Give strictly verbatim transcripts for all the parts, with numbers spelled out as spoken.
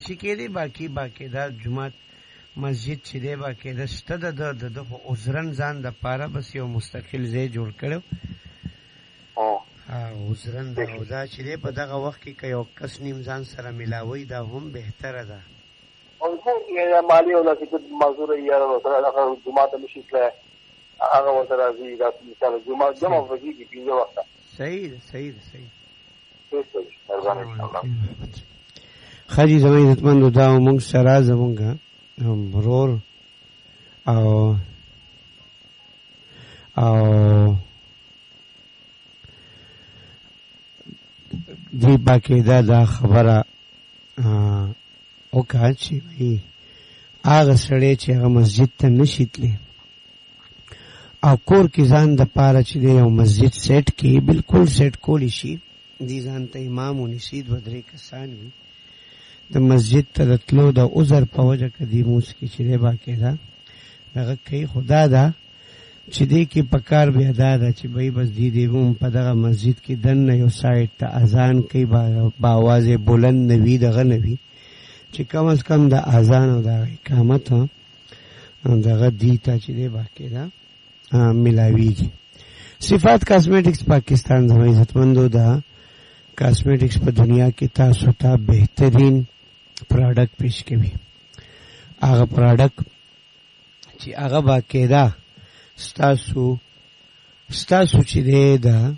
چې کېدی باقي باقي دا جماعت مسجد چې دی باقي د شته د د د خو عذرن ځان د پاره بس یو مستقل ځای جوړ کړو ها عذرن دا او دا چې دی په دغه وخت کې که یو کس نیم ځان سره ملاوي دا هم بهتره ده او زه مالی او داسې معذور یاره سره دغه جماعت نشي تللی هغه ورته راځي دا مثال جماعت جمع وکړي پنځه وخته صحیح ده صحیح ده صحیح خاجي زما عزتمندو دا مونږ سره زمونږ ورور او او دی باقاعده دا خبره وکړه چې وایي هغه سړی چې هغه مسجد ته نشي تللی او کور کې ځان د پاره چې دی یو مسجد سیټ کې بالکل سیټ کولی شي دی ځان ته امام ونیسي دوه درې کسان وي د مسجد ته د تلو د عذر په وجه که دی مونځ کې چې دی باقاعده دغه کوي خو دا ده چې دی کې په کار بیا دا ده چې بهی بس دی دی هم په دغه مسجد کې دننه یو سایډ ته اذان کوي با آوازې بلند نه وي دغه نه وي چې کم از کم د اذان او د اقامت دغه دی ته چې دی باقاعده ملاویږي. صفات کاسمیټکس پاکستان زما عزتمندو دا کاسمیټکس په دنیا کې تاسو ته بهترین پروډکټ پیش کوي. هغه پروډکټ چې هغه باقاعده ستاسو ستاسو چې دی د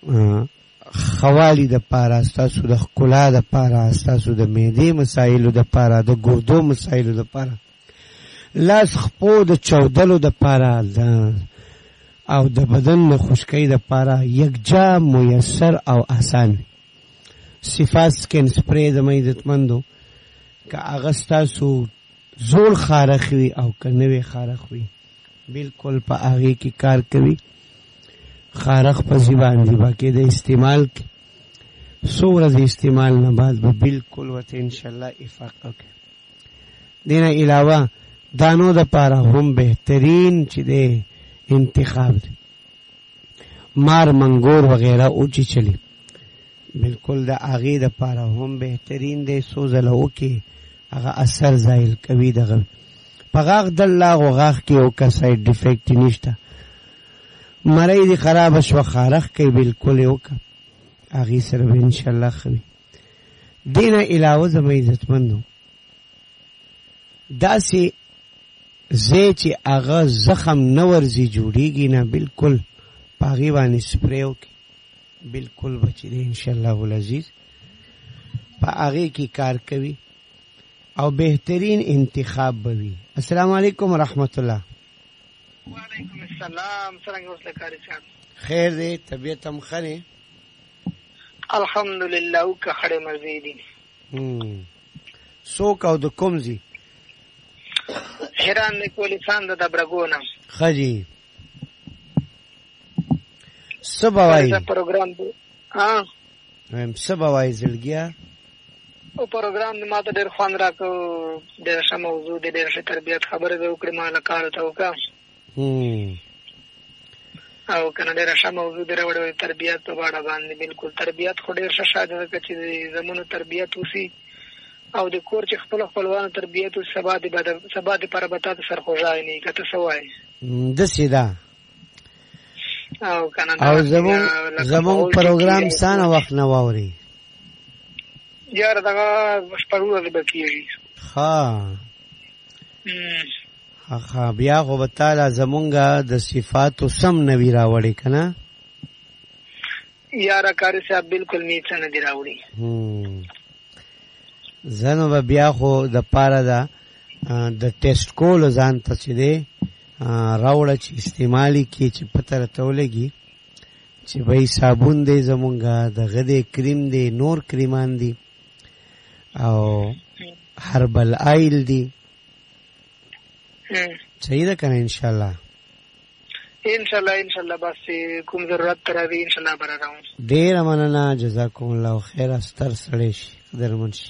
خوالي د پاره ستاسو د ښکلا د پاره ستاسو د معدې مسایلو د پاره د ګردو مسایلو د پاره لاس خپو د چودلو د پاره د او د بدن د خشکۍ د پاره یکجا میسر او آسان. صفات سکن سپری زما عزتمندو که هغه ستاسو زوړ خارښ وي او که نوی خارښ وي بالکل په هغې کې کار کوي. خارښ په ځي باندې باقي د استعمال کې څو ورځې استعمال نه بعد به بالکل ورته انشاءالله افاقه کوي. دې نه علاوه دانو د پاره هم بهترین چې دی انتخاب دی. مار منګور وغیرہ اوچی چلی بالکل د هغې د پاره هم بهترین دی. څو ځله وکړي هغه اثر زایل کوي. دغه په غاښ دل لاغ و غاښ کې یو که سایډ ډیفیکټ نشته. مرۍ دې خرابه شوه خارښ کوي بالکل یې وکړه هغې سره به انشاءالله ښه وي. دې نه علاوه زما عزتمندو داسې ځای چې هغه زخم نه ورځي جوړېږي نه بالکل په هغې باندې سپری وکړي بالکل به چې دی انشاءالله العزیز په هغې کې کار کوي او بهترین انتخاب به وي. السلام علیکم ورحمت الله. وعلیکم السلام. څرنګه اوس لکاري صاحب خیر دی طبیعت هم ښه دی الحمدلله او که خړې مرضی دي. څوک او د کوم ځي؟ هران نیکولیسان د دبرګونه. ښه جي څه به وایي پروګرام دی ویم څه به وایي زړګیا او پروګرام دی ما ته ډېر خوند راکړو. ډېره ښه موضوع دی ډېره ښه تربیت خبرې به وکړې ما له کار ته وکړه او که نه ډېره ښه موضوع دی راوړې تربیت په باړه باندې. بالکل تربیت خو ډېر ښه شاید ځکه چې زمونو تربیت وسي او د کور چې خپل خپلوانو تربیت وسي سبا د سبا دپاره به تا ته سرخوږی نه وي که ته څه وایې داسې ده. او که نه او زمونږ زمونږ پروګرام څانه وخت نه واوري یاره دغه شپږ ورځې به کېږي. ښه ښه بیا خو به تاله زمونږ د صفاتو سم نه وي راوړې که نه یاره کاري صاحب بالکل مې څه نه دي راوړي. زه نو به بیا خو د پاره ده د ټیسټ کولو ځان ته چې دی راوړه چې استعمالي کړي چې پته راته ولګي چې بهی صابون دی زمونږ دغه دی کریم دی نور کریمان دی او هربل آیل دی. صحیح ده که نه انشاءالله انشاءالله انشاءالله بس کوم ضرورت ته راځي انشاءالله به راځم. ډېره مننه جزاکم الله خیر. استر سړی شي قدرمن شي.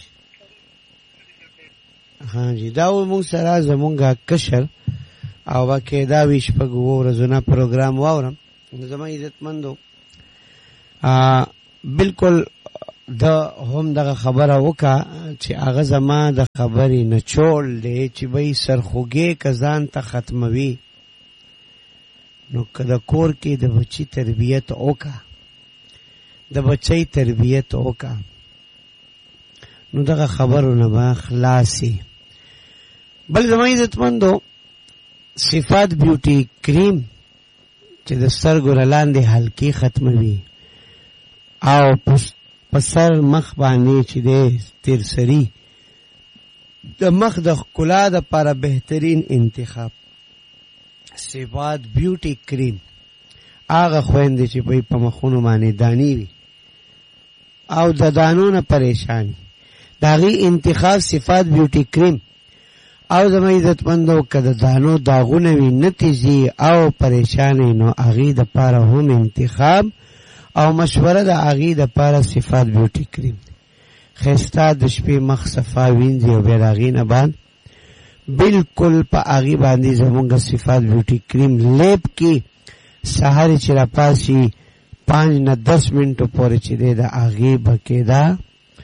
ها جی دا و مونږ سره زمونږ کشر او باقاعده وي شپږ اووه ورځو نه پروګرام واورم. زما عزتمندو بالکل د هم دغه خبره وکا چې هغه زما د خبرې نچول دی چې به سرخوږی کزان ته ختموي نو که د کور کې د بچی تربیت وکا د بچی تربیت وکا نو دغه خبرو نه به خلاصي. بل زما عزتمندو صفات بیوټي کریم چې د سترګو لاندې حلقې ختموي او پسر مخ باندې چې دی تیر سری د مخ د ښکلا دپاره بهترین انتخاب صفات بیوټي کریم هغه خویندې چې په په مخونو باندې دانی وي او د دانو نه پریشان د هغې انتخاب صفات بیوټي کریم او زما عزتمندو که د دانو داغونه وي نه تیزي او پریشانې نو هغې دپاره هم انتخاب او مشوره د هغې دپاره صفات بیوټي کریم ښایسته د شپې مخ صفا وینځي او بیا د هغې نه بعد بالکل په هغې باندې زمونږ صفات بیوټي کریم لیب کې سهار چې راپاسي پانچ نه دس منټو پورې چې دی د هغې بقیدا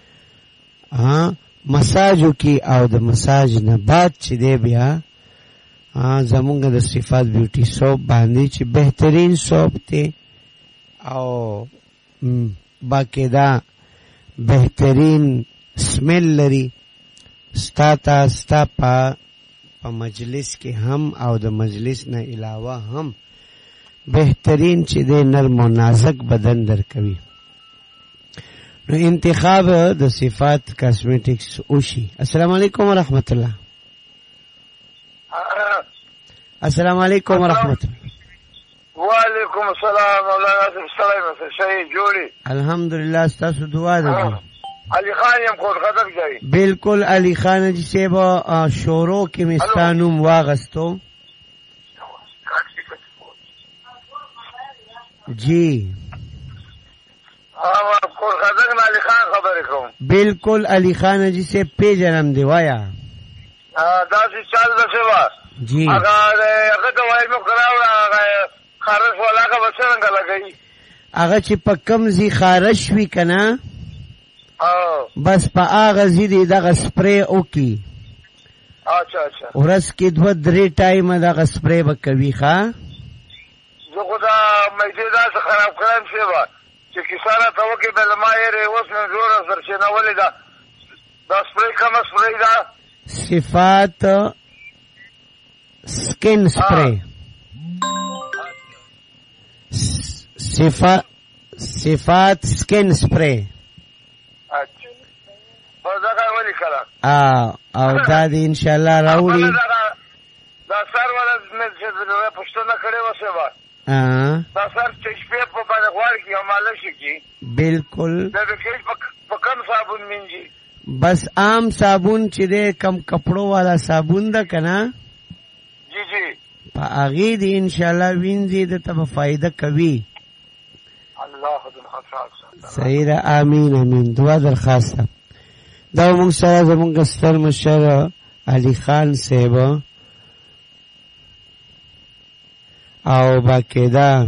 مساجو کې او د مساج نه بعد چې دی بیا زمونږ د صفات بیوټي سوپ باندې چې بهترین سوپ دی او باقیدا بهترین سمیل لري ستا تا ستا په مجلس کې هم او د مجلس نه علاوه هم بهترین چې دی نرم و نازک بدن در کوي. نو انتخاب د صفات کاسمیټکس اوشي. السلام علیکم ورحمت الله. السلام علیکم ورحمت الله. وعلیکم السلام مولانا سلام شهید جوړي. الحمدلله ستاسو دعا ده. علي خان یم کوټ خدک ځای. بالکل علي خان جی سیبا شورو کې مستانوم واغستو. جی کوټ خدک نه علي خان خبرې کوم. بالکل علي خان جی سے پیژنم دی وایا. دا چې چل د سیوا. جی هغه هغه دوای مو کراو هغه خارش والا کا وسرنګ لګئی. هغه چې په کم زی خارش وی کنه بس په هغه زی دی دغه سپری اوکی. اچھا اچھا ورځ کې دوه درې ټایمه دغه سپری به کوي ښه. زه خو دا معدې داسې خراب کړم سیوا چې کسانه ته وکړې بله ما یې اوس مې زوره سرچینولې ده. دا سپری کومه سپری ده؟ صفات سکن سپری. صفات صفات سکن سپری. اچھا بس دغه ولې کړه او دا دې انشاءالله راوړي. دا سر والا مې چې پوښتنه کړې وه سیوا دا سر چې شپې په باندې غوړ کې او مالش کې بالکل دا د کې په کم صابون مینځي. بس عام صابون چې دی کم کپړو والا صابون ده کنه. جی جی په هغې دې انشاءالله وینځي د ته به فایده کوي. الله دې خاص صحیح ده. امین امین. دعا درخواست ده دا موږ سره زموږ ستر مشر علي خان صاحب او باقاعده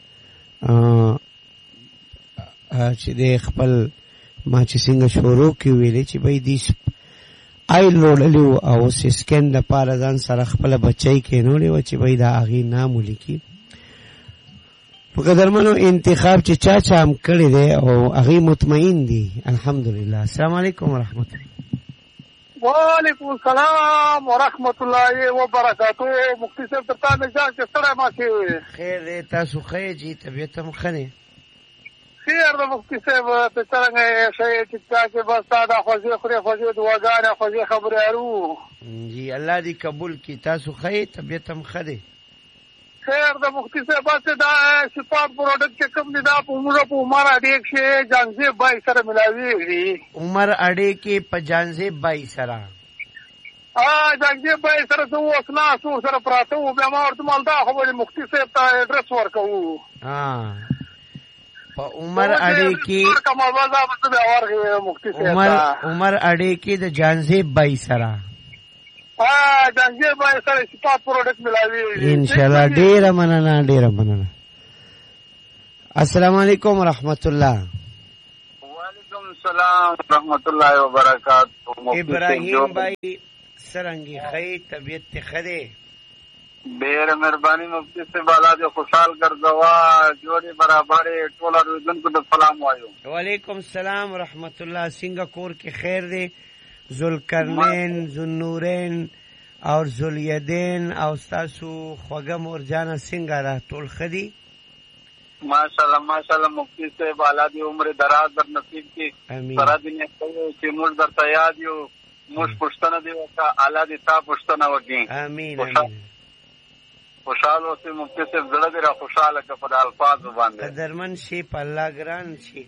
چې د خپل ما چې څنګه شروع کې ویلې چې بای دې آی لوړلی او اوس سکن دپاره ځان سره خپله بچی کېنولی وه چې بای دا هغې نام ولیکي. نو قدرمنو انتخاب چې چا چا هم کړی دی او هغې مطمئن دي الحمدلله. السلام علیکم ورحمت الله. وعلیکم السلام ورحمت الله وبرکاتو. مفتی صاحب تر تا نه جان چې ستړی ما کې خیر دی. تاسو ښه یې جي طبیعت هم ښه دی. خیر ده مفتی صاحب ته څرنګه یې ښه یې ټیک ټاک یې بس تا دا خوږې خورې خوږې دعاګانې خوږې خبرې اورو. جی الله دې قبول کړي. تاسو ښه یې طبیعت هم ښه دی. خیر ده مفتی صاحب بس دا صفات پروډکټ چې کوم دی دا په عمره په عمر اډې کښې جانزیب بای سره ملاوېږي. عمر اډې کې په جانزیب بای سره جانزیب بای سره زه اوس ناست وو سره پراته وو. بیا ما ورته ویل دا خبرې مفتي صاحب ته اډرس ورکوو. په عمر اډې کې عمر عمر اډې کې د جانزیب بای سره جانزیب بای سره صفات پروډکټ ملاوي انشاءالله. ډېره مننه ډېره مننه. السلام علیکم ورحمت الله. وعلیکم السلام ورحمت الله وبرکاتہ. ابراهیم بھائی سرنگی خی طبیعت تی خدے ډېره مهرباني مفتي صاحب الله دې خوشحال ګرځوا جوړې برابرې ټول اورېدونکو ته سلام وایو. وعلیکم السلام ورحمت الله. څنګه کور کې خیر دی؟ ذوالقرنین ذوالنورین او ذوالیدین او ستاسو خوږه مورجانه څنګه را ټول ښه دي؟ ماشاءالله ماشاءالله مفتي صاحب الله دې عمر دراز در نصیب کړي. سره دې نه کوي چې موږ درته یاد یو موږ پوښتنه دې وکړه الله دې تا پوښتنه وکړي. امین امین. خوشحال اوسئ مفتي صاحب زړه دې را خوشحاله کړه په الفاظو باندې. قدرمن شي په الله ګران شي.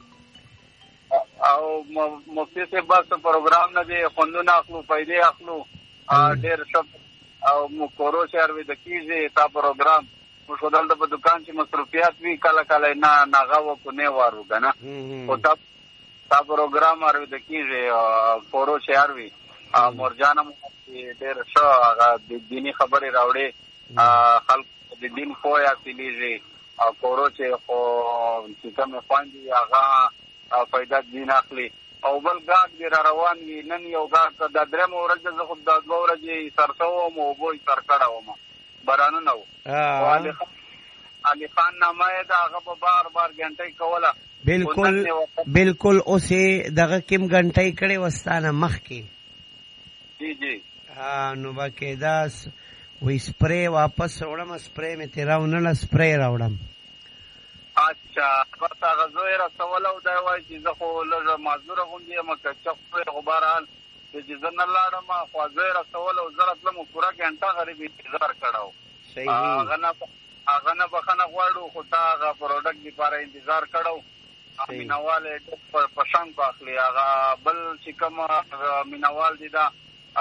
او مفتي صاحب بس پروګرام نه دی خوندونه اخلو پیدې اخلو ډېر ښه او مو کورو شهر وي د کیږي تا پروګرام موږ خو دلته په دکان چې مصروفیات وي کله کله نه ناغه وکړو نه وارو که نه خو تا تا پروګرام اروي د کیږي کورو شهر وي مورجانه مو ډېر ښه هغه دیني خبرې راوړې خلکو د دین پوهه حاصلېږي او کورو چې خو چې کومې خویندې هغه پیدا دین اخلي او بل ګاډ دې را روان وي. نن یو ګاډ ته دا درېیمه ورځ ده زه خو دا دوه ورځې سر شوی وم اوبو یې سر کړی وم بارانونه و. علي خان نامه یې ده هغه به بار بار ګنټۍ کوله. بلکل بلکل اوس یې دغه کوم ګنټۍ کړې وه ستانه مخکې. جی جی نو به کېده وی سپری واپس راوړم سپری مې ترې راونړه سپری راوړم. اچھا بس هغه زوی یې رسولی او دی وایي چې زه خو لږه معذوره غوندې یم که چپ شوی خو بهرحال چې زه نه لاړم خو زوی یې رسولی او زه راتلم پوره ګنټه غریب انتظار کړی و. هغه نه بخښنه غواړو خو تا هغه پروډکټ دپاره انتظار کړی و. مینهوال یې ډېر په شان په اخلي. هغه بل چې کوم مینهوال دي دا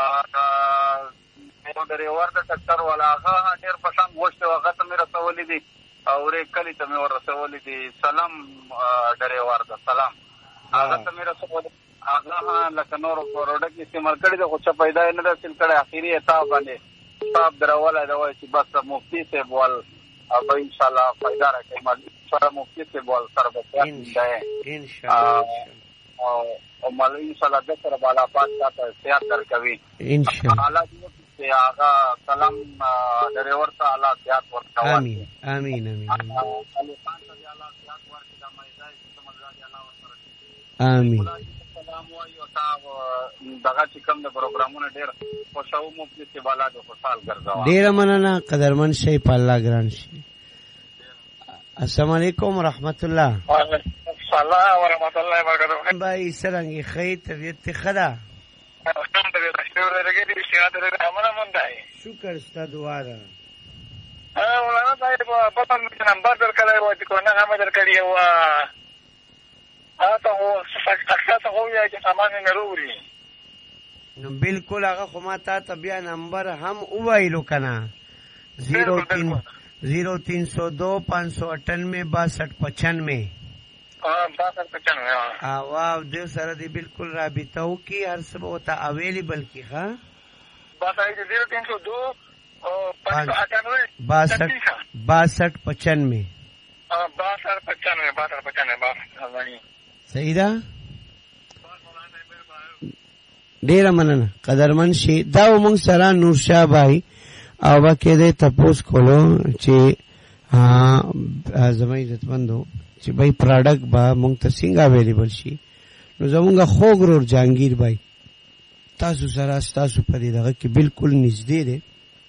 یو ډریور د ټکټر والا هغه ډېر په شان غوښتې و هغه ته مې رسولی دي او ورې کلي ته مې ور رسولی دي. سلام ډریور ده سلام هغه ته مې رسولی هغه لکه نور پروډکټ استعمال کړي ده خو څه پیدا یې نه ده حاصل کړی. اخري یې تا باندې صاحب درولی ده وایي چې بس مفتي صاحب وال به انشاءالله پیدا را کوي. سره مفتي صاحب وال سره به انشاءالله او مال انشاءالله ده سره به الله پاک تا ته صحت درکوي انشاءالله. هغه سلام ډریور ته الله صحت ورکوي. امین امین امین امین. سلام وایو تا دغه چې کوم د پروګرامونه ډېر خوښوو مفتي صاحب الله دې خوشحال ګرځوه. ډېره مننه قدرمن شئ په الله ګران شي. السلام علیکم ورحمت الله. وعلیکم السلام ورحمت الله وبرکاته. بھائی سرنګي ښه طبیعت تی ښه ده؟ شکر ستا دعا ده. مولانا صاحب بطن مې نمبر درکړی و چې کونغه مې درکړې وه هغه ته خو اکثر ته خو ووایه چې سامان یې نه راوړي. نو بلکل هغه خو ما تا ته بیا نمبر هم وویلو که نه زیرو تین زیرو تین سو دو پانچ سو اٹھانوے باسٹھ پچانوے او دیو سره دی بالکل رابطه وکړي هر څه به ورته اویلیبل کړي. ښه باسٹھ باسٹھ پچانوے صحیح ده. ډېره مننه قدرمن شي. دا و موږ سره نورشاه بھائی او به کېدی تپوس کولو چې زما عزتمندو چې بھائی پراډکټ به مونږ ته څنګه اویلیبل شي. نو زمونږ خوږ ورور جهانګیر بھائی تاسو سره ستاسو په دې دغه کې بالکل نږدې دی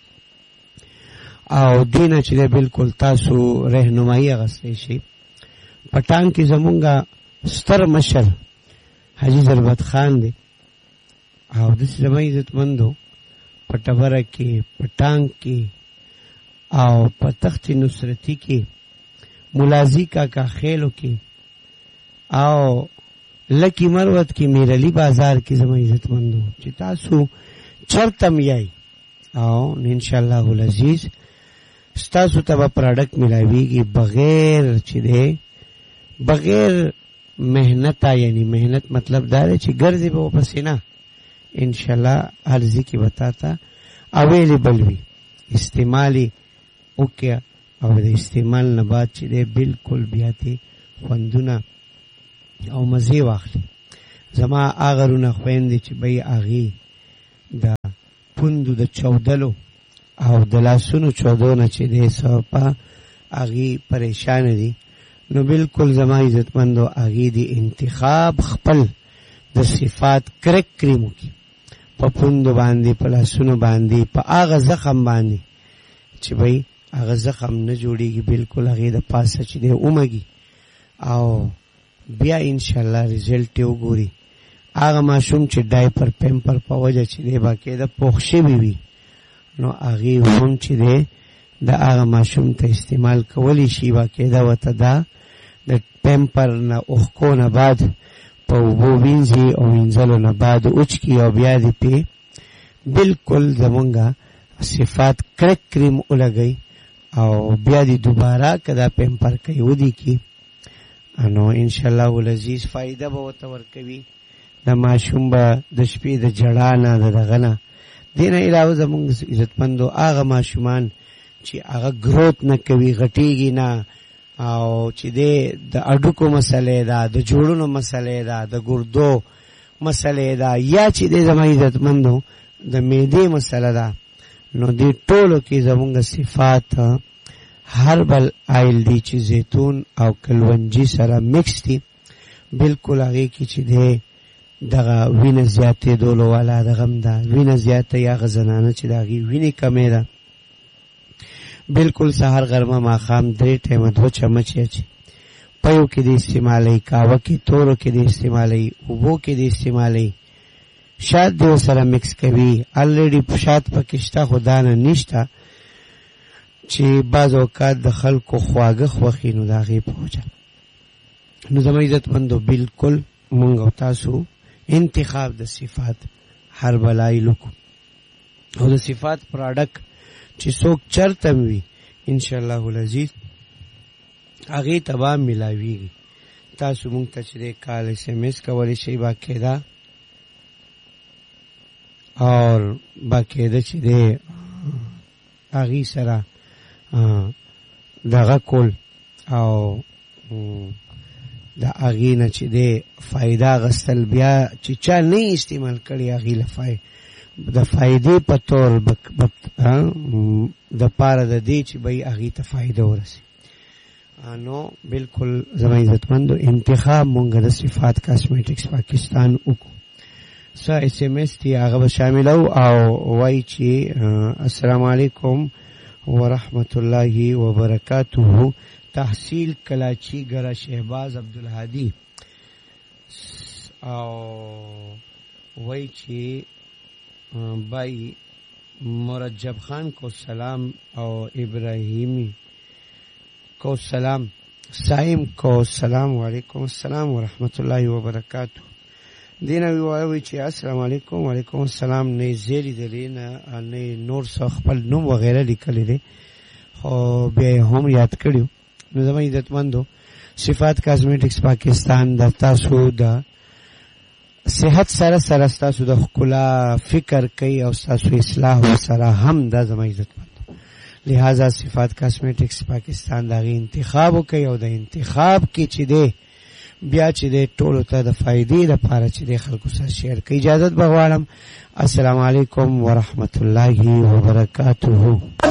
او دې نه چې دی بالکل تاسو رهنمایي اخیستی شئ. پټان کې زمونږ ستر مشر حاجي ضربت خان دی او داسې زما عزتمندو په ټبره کې په ټانک کې او په تخت نصرتي کې ملازی کا کا خیلو کې او لکی مروت کې میرلی بازار کې زما عزت مندو چې تاسو چرتم یای او ان شاء الله العزیز ستاسو ته به پروډکټ ملاویږي بغیر چې ده بغیر محنت یعنی محنت مطلب دا دی چې ګرځي به پسې نه ان شاء الله ارزي کې وتاتا اویلیبل وي استعمالي وکیا او د استعمال نه بعد چې دی بالکل بیا ته خوندونه او مزې واخلي. زما اغرونه خويندې چې به اغي د پوندو د چودلو او د لاسونو چودونه چې دې سپا اغي پریشان دي نو بالکل زما عزتمندو اغي دی انتخاب خپل د صفات کرک کریمو کی په پوندو باندې په لاسونو باندې په اغه زخم باندې چې بھئی اغه زخم نه جوړیږي بالکل اغي د پاسه چې دې اومږي او بیا ان شاء الله ریزلټ یو ګوري هغه ماشوم چې ډایپر پمپر په وجه چې دی باقاعده پوښښې وي نو هغه هم چې دی د هغه ماشوم ته استعمال کولی شي باقاعده وته دا د پمپر نه اوښکو نه بعد په اوبو وینځي او وینځلو نه بعد اوچکي او بیا دې پې بالکل زمونږه صفات کرک کریم ولګئ او بیا دې دوباره که دا پمپر کوي ودي کی نو انشاءالله العزیز فائده به ورته ورکوي د ماشوم به د شپې د جړا نه د دغه نه دې نه علاوه زمونږ عزتمندو هغه ماشومان چې هغه ګروت نه کوي غټیږي نه او چې دې د اډوکو مسلې ده د جوړونو مسلې ده د ګردو مسلې ده یا چې دې زما عزتمندو د معدې مسله ده نو دې ټولو کې زمونږ صفات هربل آیل دی چې زیتون او کلونجی سره مکس دي بالکل هغې کې چې دی دغه وینه زیاتې دولو والا دغه هم ده وینه زیاته یا هغه زنانه چې د هغې وینې کمې ده بالکل سهار غرمه ماښام درې ټیمه دوه چمچې اچي پیو کې دې استعمالوي کاوه کې تورو کې دې استعمالوي اوبو کې دې استعمالوي شات دې ورسره مکس کوي الریډي شات پکې شته خو دانه نشته چې بعض اوقات د خلکو خواږه خوښي نو د هغې په وجه نو زما عزتمندو بالکل مونږ او تاسو انتخاب د صفات هر بلای لکو او د صفات پراډکټ چې څوک چرته وي ان شاء الله العزیز هغې ته به ملاویږي تاسو مونږ ته چې دی کال ایس ایم ایس کولی شئ باقاعده اور باقاعده چې دی هغې سره دغه کول او د هغې نه چې دی فایده اخیستل بیا چې چا نه استعمال کړي هغې له د فایدې په طور د پاره د دې چې به هغې ته فایده ورسي نو بالکل زما عزتمندو انتخاب مونږ د صفات کاسمیټکس پاکستان وکړو څه ایس ایم ایس دی هغه به شاملو او وایي چې السلام علیکم ورحمت الله وبرکاته تحصیل کلاچی گرا شہباز عبدالهادی او وای چې بھائی مرجب خان کو سلام او ابراہیمی کو سلام سائم کو سلام وعلیکم السلام ورحمت الله وبرکاته دینا وی چې السلام علیکم وعلیکم السلام نه زیری دلینا نه نور څه خپل نوم وغیرہ لیکل دي خو بیا هم یاد کړیو نو زما عزتمندو صفات کاسمیټکس پاکستان د تاسو د صحت سره سره تاسو د ښکلا فکر کوي او تاسو اصلاح سره هم د زما عزتمندو لہذا صفات کاسمیټکس پاکستان دغه انتخاب کوي او د انتخاب کې چې دی بیا چې دی ټولو ته د فائدې لپاره چې دی خلکو سره شیر کوي اجازت به غواړم السلام علیکم ورحمت الله وبرکاته